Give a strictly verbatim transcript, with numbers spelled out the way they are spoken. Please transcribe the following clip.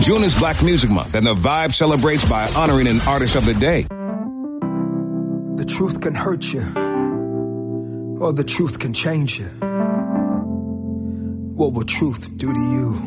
June is Black Music Month, and the Vibe celebrates by honoring an artist of the day. The truth can hurt you, or the truth can change you. What will truth do to you?